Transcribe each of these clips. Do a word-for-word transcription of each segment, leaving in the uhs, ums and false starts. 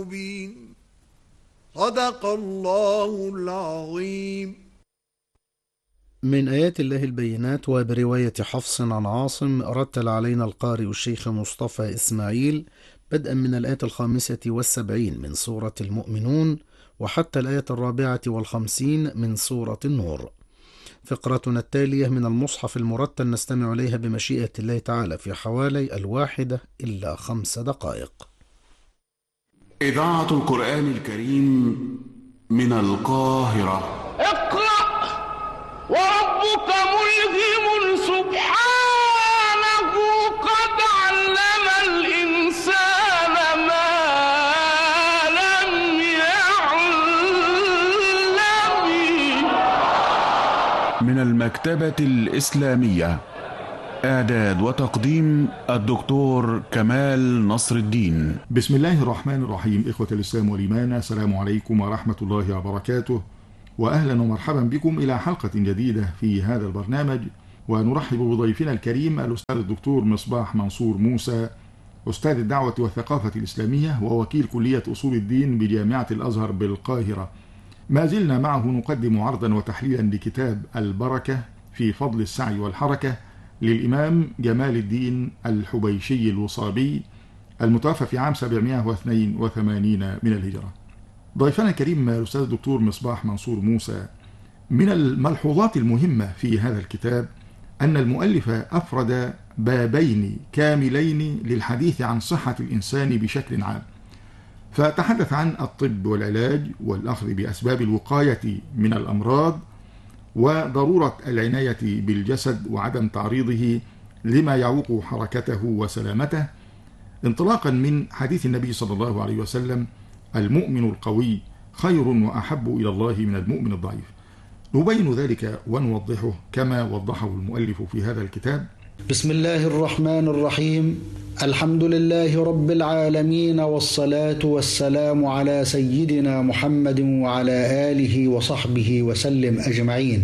صدق الله العظيم. من آيات الله البينات. وبرواية حفص عن عاصم رتل علينا القارئ الشيخ مصطفى إسماعيل بدءا من الآية الخامسة والسبعين من سورة المؤمنون وحتى الآية الرابعة والخمسين من سورة النور. فقرتنا التالية من المصحف المرتل نستمع إليها بمشيئة الله تعالى في حوالي الواحدة إلا خمس دقائق. إذاعة القرآن الكريم من القاهرة. اقرأ وربك ملهم سبحانه قد علم الإنسان ما لم يعلم. من المكتبة الإسلامية. إعداد وتقديم الدكتور كمال نصر الدين. بسم الله الرحمن الرحيم. إخوة الإسلام والإيمان، السلام عليكم ورحمة الله وبركاته، وأهلا ومرحبا بكم إلى حلقة جديدة في هذا البرنامج. ونرحب بضيفنا الكريم الأستاذ الدكتور مصباح منصور موسى، أستاذ الدعوة والثقافة الإسلامية ووكيل كلية أصول الدين بجامعة الأزهر بالقاهرة. ما زلنا معه نقدم عرضا وتحليلا لكتاب البركة في فضل السعي والحركة للإمام جمال الدين الحبيشي الوصابي المتوفى في عام سبعمائة واثنين وثمانين من الهجرة. ضيفنا الكريم الأستاذ الدكتور مصباح منصور موسى، من الملحوظات المهمة في هذا الكتاب أن المؤلف أفرد بابين كاملين للحديث عن صحة الإنسان بشكل عام، فتحدث عن الطب والعلاج والأخذ بأسباب الوقاية من الأمراض وضرورة العناية بالجسد وعدم تعريضه لما يعوق حركته وسلامته، انطلاقا من حديث النبي صلى الله عليه وسلم: المؤمن القوي خير وأحب إلى الله من المؤمن الضعيف. نبين ذلك ونوضحه كما وضحه المؤلف في هذا الكتاب. بسم الله الرحمن الرحيم. الحمد لله رب العالمين، والصلاة والسلام على سيدنا محمد وعلى آله وصحبه وسلم أجمعين.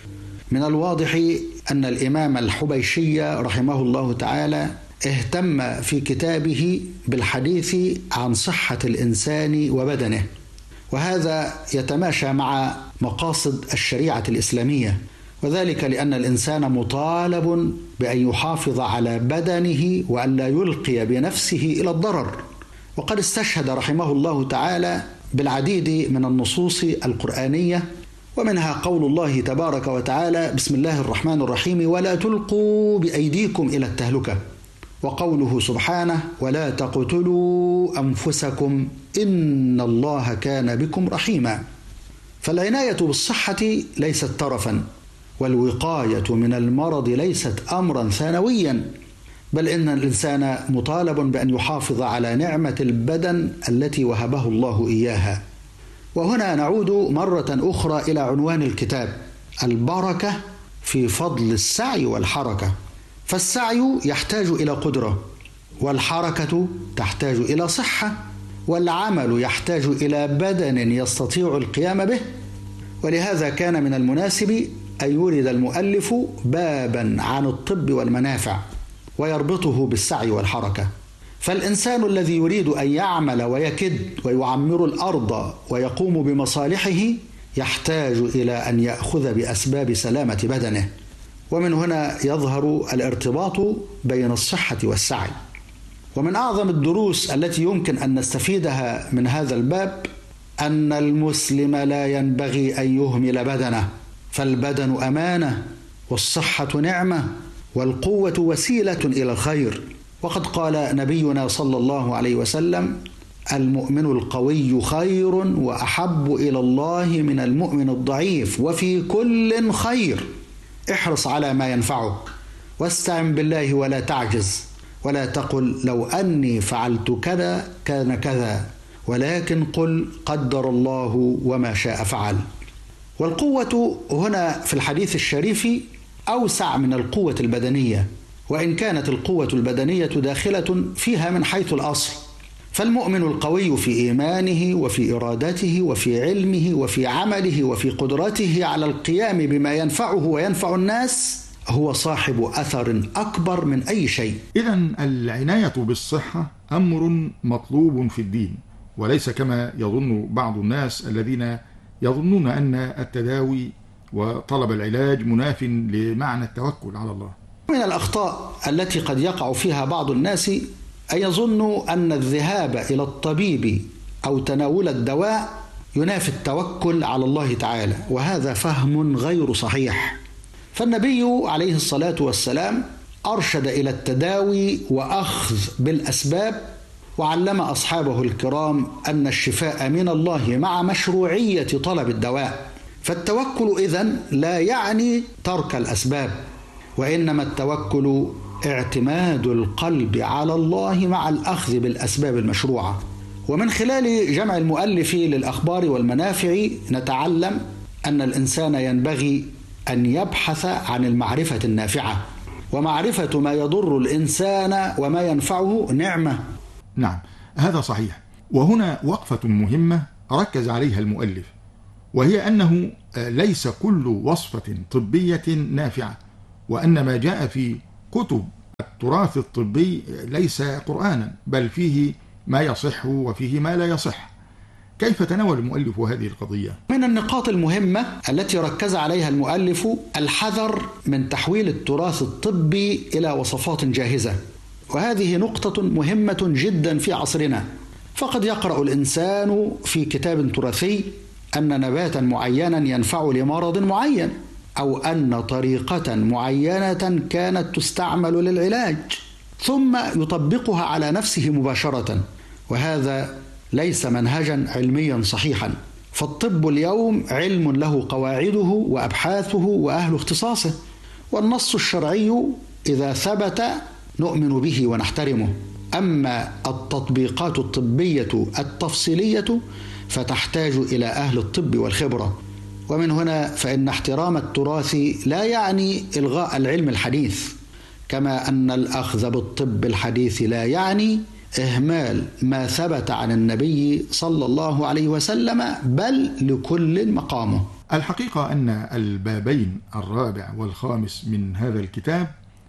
من الواضح أن الإمام الحبيشي رحمه الله تعالى اهتم في كتابه بالحديث عن صحة الإنسان وبدنه، وهذا يتماشى مع مقاصد الشريعة الإسلامية، وذلك لأن الإنسان مطالب بأن يحافظ على بدنه وأن لا يلقي بنفسه إلى الضرر. وقد استشهد رحمه الله تعالى بالعديد من النصوص القرآنية، ومنها قول الله تبارك وتعالى: بسم الله الرحمن الرحيم: ولا تلقوا بأيديكم إلى التهلكة، وقوله سبحانه: ولا تقتلوا أنفسكم إن الله كان بكم رحيما. فالعناية بالصحة ليست ترفا، والوقاية من المرض ليست أمرا ثانويا، بل إن الإنسان مطالب بأن يحافظ على نعمة البدن التي وهبه الله إياها. وهنا نعود مرة أخرى إلى عنوان الكتاب: البركة في فضل السعي والحركة. فالسعي يحتاج إلى قدرة، والحركة تحتاج إلى صحة، والعمل يحتاج إلى بدن يستطيع القيام به. ولهذا كان من المناسب أن يورد المؤلف بابا عن الطب والمنافع ويربطه بالسعي والحركة. فالإنسان الذي يريد أن يعمل ويكد ويعمر الأرض ويقوم بمصالحه يحتاج إلى أن يأخذ بأسباب سلامة بدنه، ومن هنا يظهر الارتباط بين الصحة والسعي. ومن أعظم الدروس التي يمكن أن نستفيدها من هذا الباب أن المسلم لا ينبغي أن يهمل بدنه، فالبدن أمانة، والصحة نعمة، والقوة وسيلة إلى الخير. وقد قال نبينا صلى الله عليه وسلم: المؤمن القوي خير وأحب إلى الله من المؤمن الضعيف، وفي كل خير. احرص على ما ينفعك، واستعن بالله ولا تعجز، ولا تقل لو أني فعلت كذا كان كذا، ولكن قل قدر الله وما شاء فعل. والقوة هنا في الحديث الشريف أوسع من القوة البدنية، وإن كانت القوة البدنية داخلة فيها من حيث الأصل. فالمؤمن القوي في إيمانه وفي إرادته وفي علمه وفي عمله وفي قدرته على القيام بما ينفعه وينفع الناس هو صاحب أثر أكبر من أي شيء. إذن العناية بالصحة أمر مطلوب في الدين، وليس كما يظن بعض الناس الذين يظنون أن التداوي وطلب العلاج مناف لمعنى التوكل على الله. من الأخطاء التي قد يقع فيها بعض الناس أن يظنوا أن الذهاب إلى الطبيب أو تناول الدواء ينافي التوكل على الله تعالى، وهذا فهم غير صحيح. فالنبي عليه الصلاة والسلام أرشد إلى التداوي وأخذ بالأسباب، وعلم أصحابه الكرام أن الشفاء من الله مع مشروعية طلب الدواء. فالتوكل إذن لا يعني ترك الأسباب، وإنما التوكل اعتماد القلب على الله مع الأخذ بالأسباب المشروعة. ومن خلال جمع المؤلف للأخبار والمنافع نتعلم أن الإنسان ينبغي أن يبحث عن المعرفة النافعة، ومعرفة ما يضر الإنسان وما ينفعه نعمة. نعم، هذا صحيح. وهنا وقفة مهمة ركز عليها المؤلف، وهي أنه ليس كل وصفة طبية نافعة، وأن ما جاء في كتب التراث الطبي ليس قرآنا، بل فيه ما يصح وفيه ما لا يصح. كيف تناول المؤلف هذه القضية؟ من النقاط المهمة التي ركز عليها المؤلف الحذر من تحويل التراث الطبي إلى وصفات جاهزة، وهذه نقطة مهمة جدا في عصرنا. فقد يقرأ الإنسان في كتاب تراثي أن نباتا معينا ينفع لمرض معين، أو أن طريقة معينة كانت تستعمل للعلاج، ثم يطبقها على نفسه مباشرة، وهذا ليس منهجا علميا صحيحا. فالطب اليوم علم له قواعده وأبحاثه وأهل اختصاصه، والنص الشرعي إذا ثبت نؤمن به ونحترمه. أما التطبيقات الطبية التفصيلية فتحتاج إلى أهل الطب والخبرة. ومن هنا فإن احترام التراث لا يعني إلغاء العلم الحديث، كما أن الأخذ بالطب الحديث لا يعني إهمال ما ثبت عن النبي صلى الله عليه وسلم، بل لكل مقامه. الحقيقة أن البابين الرابع والخامس من هذا الكتاب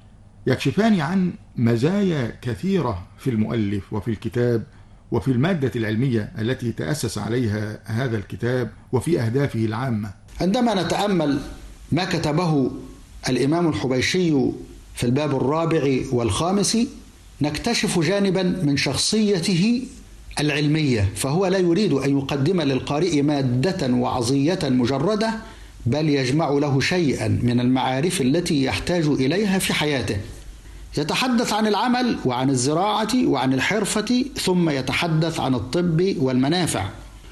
يكشفان عن مزايا كثيرة في المؤلف وفي الكتاب وفي المادة العلمية التي تأسس عليها هذا الكتاب وفي أهدافه العامة. عندما نتأمل ما كتبه الإمام الحبيشي في الباب الرابع والخامس نكتشف جانبا من شخصيته العلمية، فهو لا يريد أن يقدم للقارئ مادة وعظية مجردة، بل يجمع له شيئا من المعارف التي يحتاج إليها في حياته. يتحدث عن العمل وعن الزراعة وعن الحرفة، ثم يتحدث عن الطب والمنافع،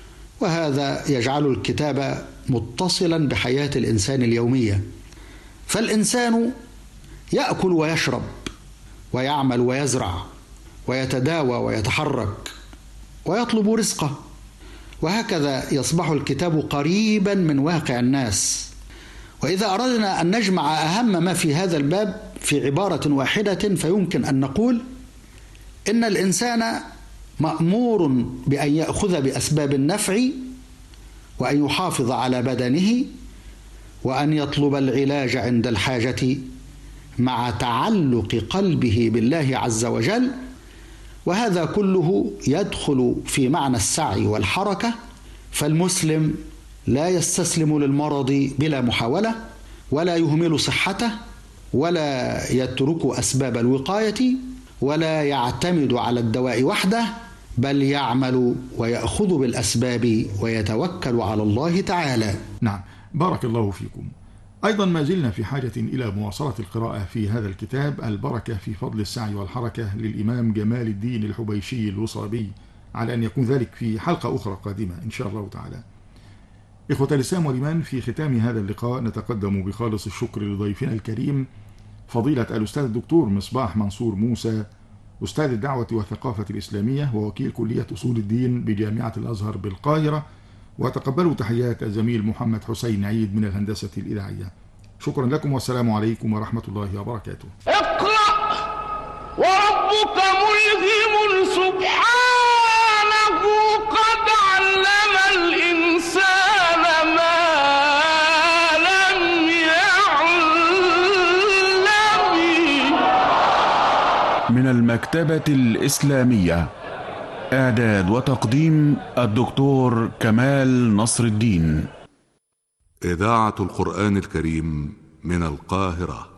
وهذا يجعل الكتاب متصلا بحياة الإنسان اليومية. فالإنسان يأكل ويشرب ويعمل ويزرع ويتداوى ويتحرك ويطلب رزقه، وهكذا يصبح الكتاب قريبا من واقع الناس. وإذا أردنا أن نجمع أهم ما في هذا الباب في عبارة واحدة فيمكن أن نقول إن الإنسان مأمور بأن يأخذ بأسباب النفع، وأن يحافظ على بدنه، وأن يطلب العلاج عند الحاجة، مع تعلق قلبه بالله عز وجل. وهذا كله يدخل في معنى السعي والحركة. فالمسلم لا يستسلم للمرض بلا محاولة، ولا يهمل صحته، ولا يترك أسباب الوقاية، ولا يعتمد على الدواء وحده، بل يعمل ويأخذ بالأسباب ويتوكل على الله تعالى. نعم، بارك الله فيكم. أيضا ما زلنا في حاجة إلى مواصلة القراءة في هذا الكتاب البركة في فضل السعي والحركة للإمام جمال الدين الحبيشي الوصابي، على أن يكون ذلك في حلقة أخرى قادمة إن شاء الله تعالى. إخوة الإسلام والإيمان، في ختام هذا اللقاء نتقدم بخالص الشكر لضيفنا الكريم فضيلة الأستاذ الدكتور مصباح منصور موسى، أستاذ الدعوة والثقافة الإسلامية ووكيل كلية أصول الدين بجامعة الأزهر بالقاهرة، وتقبلوا تحيات الزميل محمد حسين عيد من الهندسة الإذاعية. شكرا لكم والسلام عليكم ورحمة الله وبركاته. اقرأ وربك ملهم سبحانه قد علم الإنسان ما لم يعلم. من المكتبة الإسلامية إعداد وتقديم الدكتور كمال نصر الدين. إذاعة القرآن الكريم من القاهرة.